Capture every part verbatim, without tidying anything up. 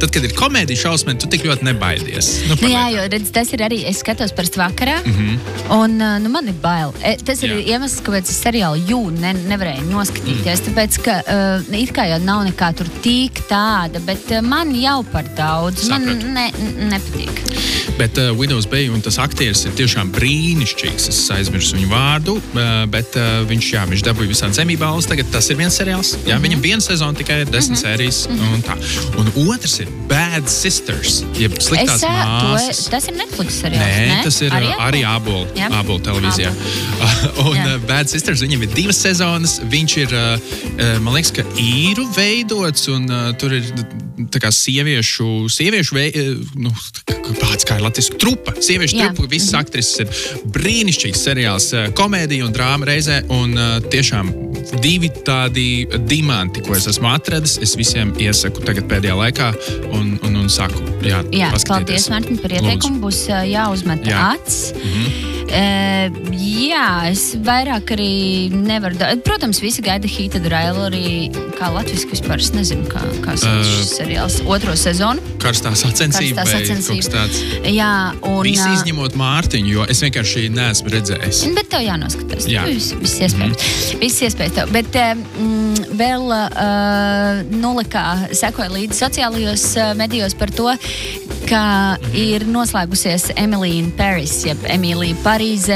tad, kad ir komēdija šausmeni, tu tik ļoti nebaidies. Nu, nu, jā, jo redz, tas ir arī, es skatos parasti vakarā, mm-hmm. un nu, man ir bail. Tas ir jā. iemesls, kāpēc es seriālu jū ne, nevarēju noskatīties, mm. tāpēc, ka uh, it kā jau nav nekā tur tīk tāda, bet uh, man jau par daudz, Sapratu. man ne, nepatīk. Bet uh, Widows Bay un tas aktieris ir tiešām brīnišķīgs. Es aizmirsu viņu vārdu, uh, bet uh, viņš, jā, viņš dabūja visādi Emmy balvas. Tagad tas ir viens seriāls. Jā, mm-hmm. Viņam viena sezona tikai ir desmit mm-hmm. sērijas mm-hmm. un tā. Un otrs ir Bad Sisters, jeb sliktās es, māsas. To, tas ir Netflix seriāls, Nē, ne? tas ir arī, arī Ābolu, Ābolu televīzijā. un uh, Bad Sisters, viņam ir divas sezonas. Viņš ir, uh, man liekas, ka īru veidots un uh, tur ir tā kā sieviešu, sieviešu vei, nu, tāds kā ir latviešu trupa. Sieviešu Jā. trupa, visas mm-hmm. aktrises ir brīnišķīgs seriāls, komēdija un drāma reizē, un uh, tiešām divi tādi dimanti, ko es esmu atradis, es visiem iesaku tagad pēdējā laikā, un, un, un saku, jā, jā paskatīties. Paldies, Mārtiņ, par ieteikumu, būs jāuzmet jā. acs. Mm-hmm. Uh, jā, es vairāk arī nevaru... Da... Protams, visi gaida Heated Rivalry, kā latviski vispār, es nezinu, kā, kā sauc uh, šis seriāls. Otro sezonu. Karstā sacensība vai kaut kas tāds. Jā, un... Visi izņemot Mārtiņu, jo es vienkārši neesmu redzējis. Bet tev jānoskatās. Jā. Viss vis iespējas. Mm-hmm. Viss iespējas tev. Bet mm, vēl uh, nulikā sekoja līdzi sociālajos uh, medijos par to, ka ir noslēgusies Emily in Paris, jeb Emīlija Parīzē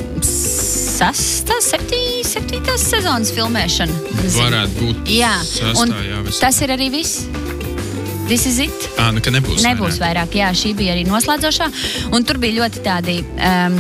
sastā, septī, septītās sezonas filmēšana. Varētu būt jā, sastā, jā. Visu. Tas ir arī viss. This is it. Ā, nu, ka nebūs. Nebūs vai ne? vairāk, jā, šī bija arī noslēdzošā. Un tur bija ļoti tādi... Um,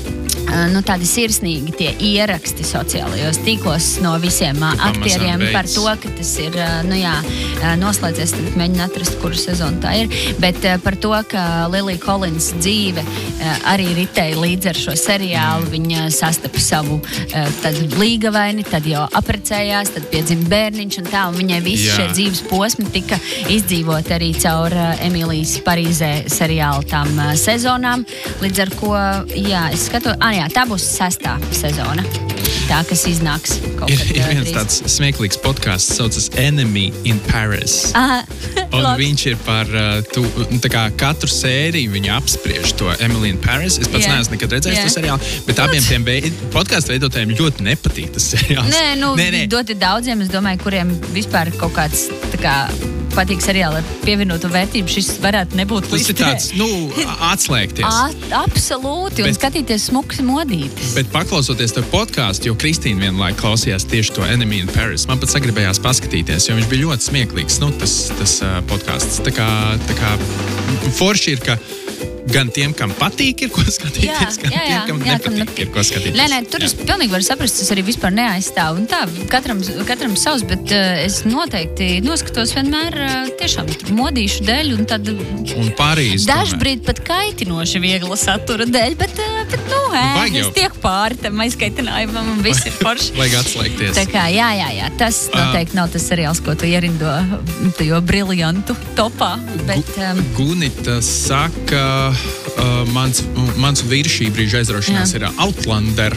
Nu, tādi sirsnīgi tie ieraksti sociālajos tīklos no visiem aktieriem par to, ka tas ir nu, jā, noslēdzies, tad mēģina atrast, kuru sezonu tā ir, bet par to, ka Lily Collins dzīve arī ritēja līdz ar šo seriālu, viņa sastapa savu tad līgavaini, tad jau aprecējās, tad piedzima bērniņš un tā, un viņai visi jā. šie dzīves posmi tika izdzīvot arī caur Emīlijas Parīzē seriālu tām sezonām, līdz ar ko, jā, es skatu, ah, jā, tā būs sestā sezona. Tā, kas iznāks kaut ir, kad ir viens drīz. tāds smieklīgs podcasts, saucas Enemy in Paris. Aha, un viņš ir par tu, tā kā katru sēriju viņi apspriež to Emily in Paris. Es pats yeah. neesmu nekad redzējis yeah. to seriālu, bet abiem tiem veid, podcastu veidotājiem ļoti nepatīk tas seriāls. Nē, nu, nē, nē. Doti daudziem, es domāju, kuriem vispār kaut kāds tā kā patīk seriāli ar pievienotu vērtību, šis varētu nebūt tas ir tāds, nu, atslēgties. A, absolūti, un bet, skatīties smuksi modītis. Bet paklausoties tev podcastu, jo Kristīna vienlaik klausījās tieši to Enemy in Paris, man pat sagribējās paskatīties, jo viņš bija ļoti smieklīgs, nu, tas, tas uh, podcasts. Tā kā, tā kā forši ir, ka gan tiem, kam patīk, ir ko skatīties, jā, gan jā, jā, tiem, kam jā, nepatīk, nepatīk, ir ko skatīties. Nē, nē, tur jā. es pilnīgi varu saprast, tas arī vispār neaizstāv. Un tā, katram, katram savs, bet uh, es noteikti noskatos vienmēr uh, tiešām modīšu dēļ un tad... Un Parīzi. Dažbrīd pat kaitinoši viegla satura dēļ, bet, uh, bet nu, ē, es tiek pāri tam aizkaitinājumam un viss ir forši. Vajag atslēgties. Tā kā, jā, jā, jā, tas noteikti uh, nav tas seriāls, ko tu ierindo jo briljantu topā. Bet, um, Gunita saka... Uh, mans, mans vīrs šī brīža aizraušanās jā. ir Outlander.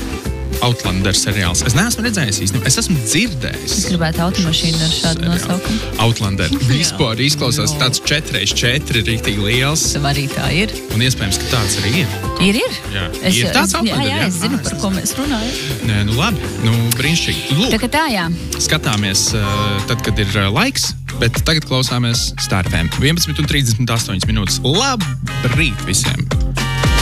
Outlander seriāls. Es neesmu redzējis īstenībā. Es esmu dzirdējis. Es gribētu automašīnu ar šādu nosaukumu. Outlander. Vispār izklausās jā. tāds četri reiz četri rīktīgi liels. Tam arī tā ir. Un iespējams, ka tāds arī ir. Ir, ir. Jā. Es, ir tāds Outlander. Jā, jā, es zinu, jā. par ko mēs runājam. Nē, nu labi. Nu, brīnišķīgi. Lūk, tā kā tā, jā. Skatāmies uh, tad, kad ir uh, laiks, bet tagad klausāmies Star F M. vienpadsmit un trīsdesmit astoņas minūtes. Labrīt visiem!